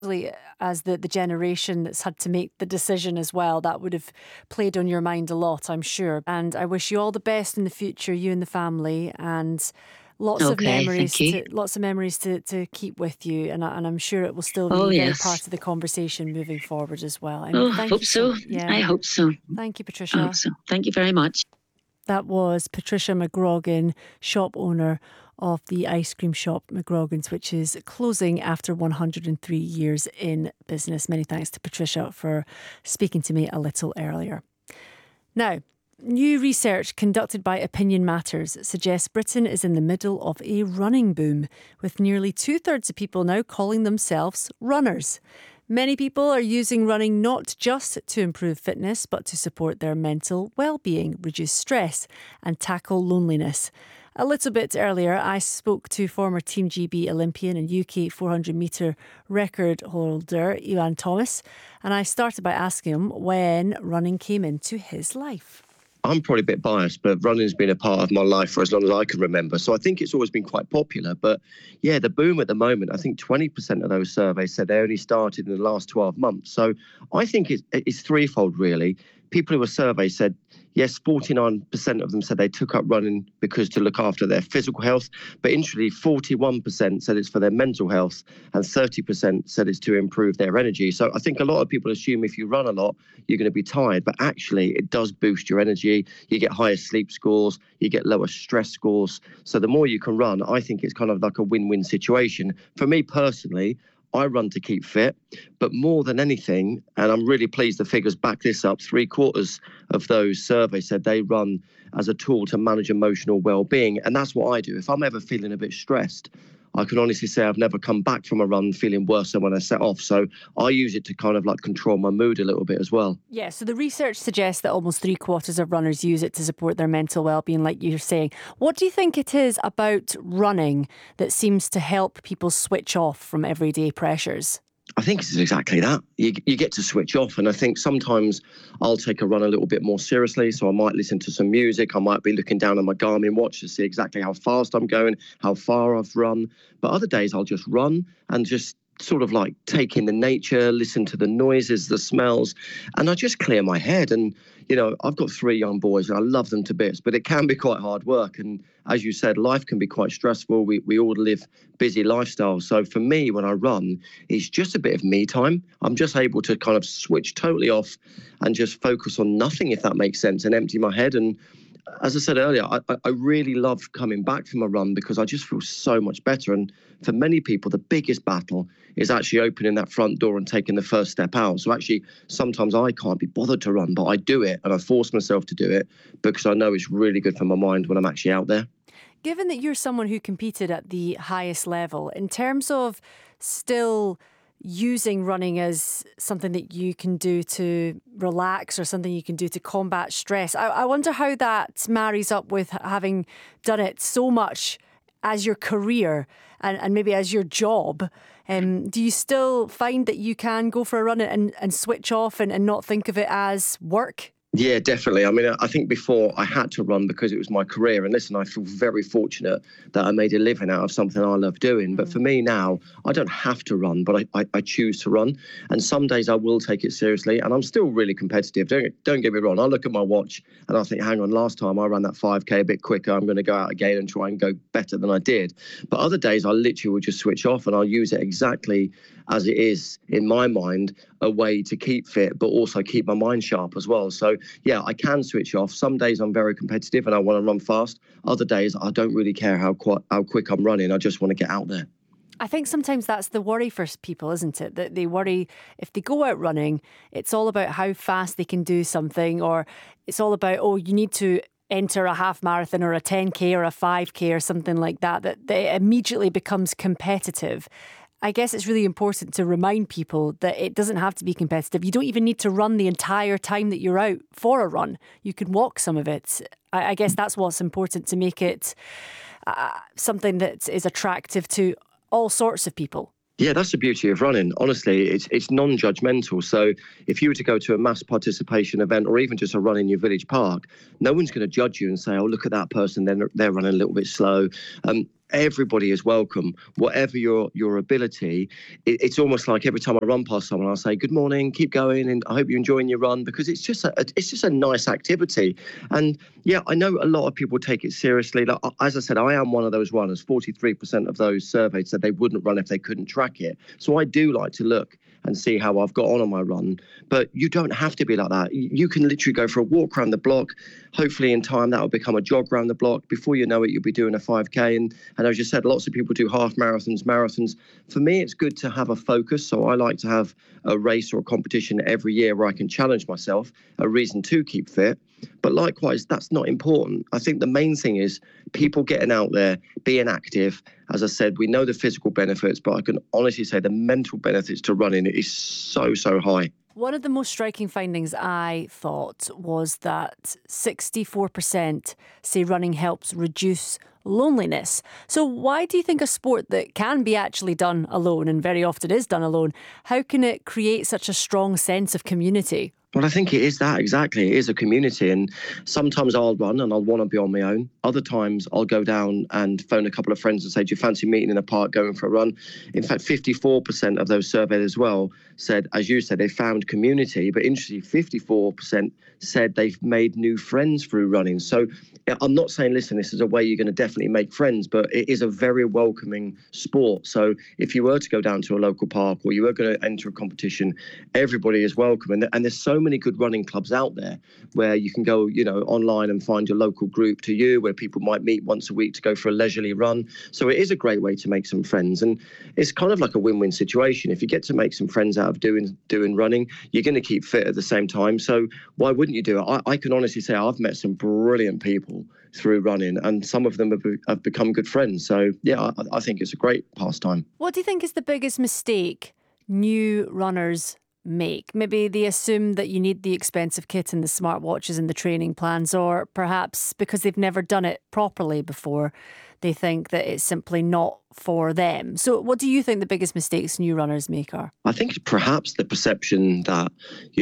as the generation that's had to make the decision as well, that would have played on your mind a lot, I'm sure. And I wish you all the best in the future, you and the family, and Okay, thank you. lots of memories to keep with you. And I'm sure it will still Oh, be very yes. part of the conversation moving forward as well. And Oh, I thank hope you so, so. yeah, I hope so. thank you, I hope Patricia. so. Thank you very much. That was Patricia McGrogan, shop owner of the ice cream shop McGrogan's, which is closing after 103 years in business. Many thanks to Patricia for speaking to me a little earlier. Now, new research conducted by Opinion Matters suggests Britain is in the middle of a running boom, with nearly 2/3 of people now calling themselves runners. Many people are using running not just to improve fitness, but to support their mental well-being, reduce stress and tackle loneliness. A little bit earlier, I spoke to former Team GB Olympian and UK 400 metre record holder Iwan Thomas, and I started by asking him when running came into his life. I'm probably a bit biased, but running's been a part of my life for as long as I can remember. So I think it's always been quite popular. But yeah, the boom at the moment, I think 20% of those surveys said they only started in the last 12 months. So I think it's threefold, really. People who were surveyed said, yes, 49% of them said they took up running because to look after their physical health. But interestingly, 41% said it's for their mental health and 30% said it's to improve their energy. So I think a lot of people assume if you run a lot, you're going to be tired. But actually, it does boost your energy. You get higher sleep scores. You get lower stress scores. So the more you can run, I think it's kind of like a win-win situation. For me personally, I run to keep fit, but more than anything, and I'm really pleased the figures back this up, 3/4 of those surveys said they run as a tool to manage emotional well-being. And that's what I do. If I'm ever feeling a bit stressed, I can honestly say I've never come back from a run feeling worse than when I set off. So I use it to kind of like control my mood a little bit as well. Yeah, so the research suggests that almost 3/4 of runners use it to support their mental well-being, like you're saying. What do you think it is about running that seems to help people switch off from everyday pressures? I think it's exactly that. You get to switch off. And I think sometimes I'll take a run a little bit more seriously. So I might listen to some music. I might be looking down on my Garmin watch to see exactly how fast I'm going, how far I've run. But other days I'll just run and just sort of like take in the nature, listen to the noises, the smells, and I just clear my head. And, you know, I've got 3 young boys and I love them to bits, but it can be quite hard work. And as you said, life can be quite stressful. We all live busy lifestyles. So for me, when I run, it's just a bit of me time. I'm just able to kind of switch totally off and just focus on nothing, if that makes sense, and empty my head. And as I said earlier, I really love coming back from a run because I just feel so much better. And for many people, the biggest battle is actually opening that front door and taking the first step out. So actually, sometimes I can't be bothered to run, but I do it and I force myself to do it because I know it's really good for my mind when I'm actually out there. Given that you're someone who competed at the highest level, in terms of still using running as something that you can do to relax or something you can do to combat stress, I wonder how that marries up with having done it so much as your career and maybe as your job. Do you still find that you can go for a run and switch off and not think of it as work? Yeah, definitely. I mean, I think before I had to run because it was my career. And listen, I feel very fortunate that I made a living out of something I love doing. But for me now, I don't have to run, but I choose to run. And some days I will take it seriously. And I'm still really competitive. Don't get me wrong. I look at my watch and I think, hang on, last time I ran that 5K a bit quicker. I'm going to go out again and try and go better than I did. But other days I literally will just switch off and I'll use it exactly as it is in my mind, a way to keep fit, but also keep my mind sharp as well. So yeah, I can switch off. Some days I'm very competitive and I want to run fast. Other days I don't really care how quick I'm running. I just want to get out there. I think sometimes that's the worry for people, isn't it? That they worry if they go out running, it's all about how fast they can do something, or it's all about, oh, you need to enter a half marathon or a 10K or a 5K or something like that, that it immediately becomes competitive. I guess it's really important to remind people that it doesn't have to be competitive. You don't even need to run the entire time that you're out for a run. You can walk some of it. I guess that's what's important, to make it something that is attractive to all sorts of people. Yeah, that's the beauty of running. Honestly, it's non-judgmental. So if you were to go to a mass participation event or even just a run in your village park, no one's going to judge you and say, oh, look at that person, they're running a little bit slow. everybody is welcome, whatever your ability. It's almost like every time I run past someone, I'll say, good morning, keep going, and I hope you're enjoying your run, because it's just a nice activity. And yeah, I know a lot of people take it seriously. Like, as I said, I am one of those runners. 43% of those surveyed said they wouldn't run if they couldn't track it. So I do like to look and see how I've got on my run. But you don't have to be like that. You can literally go for a walk around the block. Hopefully in time that will become a jog around the block. Before you know it, you'll be doing a 5K. And as you said, lots of people do half marathons, marathons. For me, it's good to have a focus. So I like to have a race or a competition every year where I can challenge myself, a reason to keep fit. But likewise, that's not important. I think the main thing is people getting out there, being active. As I said, we know the physical benefits, but I can honestly say the mental benefits to running is so high. One of the most striking findings I thought was that 64% say running helps reduce loneliness. So why do you think a sport that can be actually done alone, and very often is done alone, how can it create such a strong sense of community? Well, I think it is that, exactly. It is a community. And sometimes I'll run and I'll want to be on my own. Other times I'll go down and phone a couple of friends and say, do you fancy meeting in a park, going for a run? In fact, 54% of those surveyed as well said, as you said, they found community. But interestingly, 54% said they've made new friends through running. So I'm not saying, listen, this is a way you're going to definitely make friends, but it is a very welcoming sport. So if you were to go down to a local park or you were going to enter a competition, everybody is welcome. And there's so many good running clubs out there where you can go, online and find your local group to you, where people might meet once a week to go for a leisurely run. So it is a great way to make some friends. And it's kind of like a win-win situation. If you get to make some friends out of doing running, you're going to keep fit at the same time. So why wouldn't you do it? I can honestly say I've met some brilliant people through running, and some of them have become good friends. So yeah, I think it's a great pastime. What do you think is the biggest mistake new runners make? Maybe they assume that you need the expensive kit and the smartwatches and the training plans, or perhaps because they've never done it properly before, they think that it's simply not for them. So what do you think the biggest mistakes new runners make are? I think perhaps the perception that,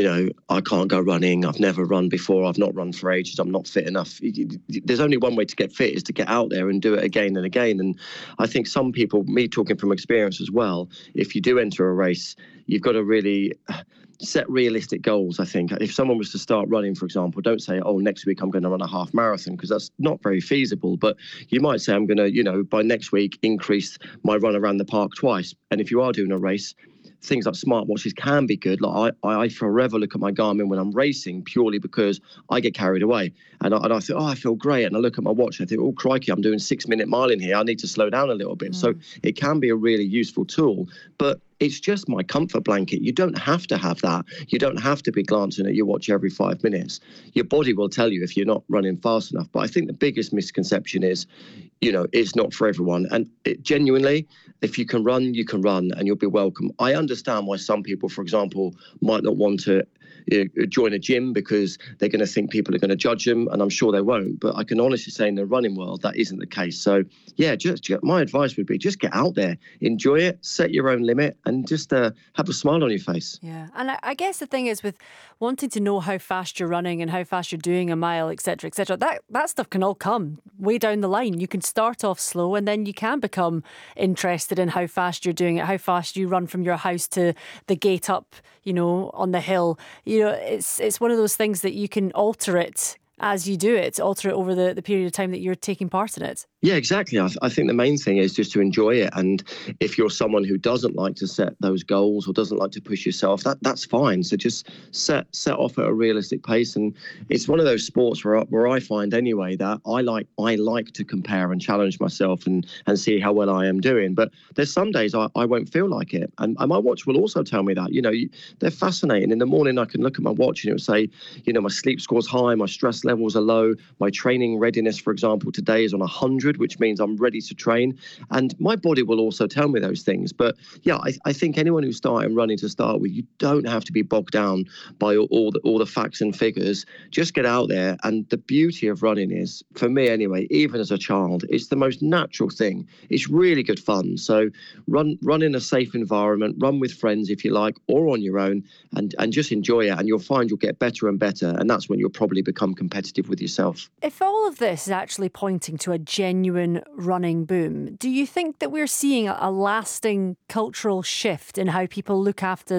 I can't go running, I've never run before, I've not run for ages, I'm not fit enough. There's only one way to get fit, is to get out there and do it again and again. And I think some people, me talking from experience as well, if you do enter a race, you've got to really set realistic goals. I think if someone was to start running, for example, don't say, oh, next week I'm going to run a half marathon, because that's not very feasible. But you might say, I'm going to, by next week, increase my run around the park twice. And if you are doing a race, things like smartwatches can be good. Like I forever look at my Garmin when I'm racing, purely because I get carried away. And I think, I feel great. And I look at my watch and I think, oh, crikey, I'm doing 6-minute mile in here. I need to slow down a little bit. So it can be a really useful tool. But it's just my comfort blanket. You don't have to have that. You don't have to be glancing at your watch every 5 minutes. Your body will tell you if you're not running fast enough. But I think the biggest misconception is, it's not for everyone. And genuinely, if you can run and you'll be welcome. I understand why some people, for example, might not want to join a gym because they're going to think people are going to judge them, and I'm sure they won't. But I can honestly say in the running world, that isn't the case. So yeah, just my advice would be just get out there, enjoy it, set your own limit, and just have a smile on your face. Yeah, and I guess the thing is, with wanting to know how fast you're running and how fast you're doing a mile, etc., that stuff can all come way down the line. You can start off slow, and then you can become interested in how fast you're doing it, how fast you run from your house to the gate up, on the hill. It's one of those things that you can alter it as you do it, alter it over the period of time that you're taking part in it. Yeah, exactly. I think the main thing is just to enjoy it. And if you're someone who doesn't like to set those goals or doesn't like to push yourself, that's fine. So just set off at a realistic pace. And it's one of those sports where I find anyway that I like to compare and challenge myself and see how well I am doing. But there's some days I won't feel like it. And my watch will also tell me that. They're fascinating. In the morning, I can look at my watch and it will say, my sleep score's high, my stress levels are low, my training readiness, for example, today is on 100, which means I'm ready to train. And my body will also tell me those things. But yeah, I think anyone who's starting running to start with, you don't have to be bogged down by all the facts and figures. Just get out there. And the beauty of running is, for me anyway, even as a child, it's the most natural thing. It's really good fun. So run in a safe environment, run with friends if you like, or on your own, and just enjoy it. And you'll find you'll get better and better. And that's when you'll probably become competitive with yourself. If all of this is actually pointing to a genuine genuine running boom. Do you think that we're seeing a lasting cultural shift in how people look after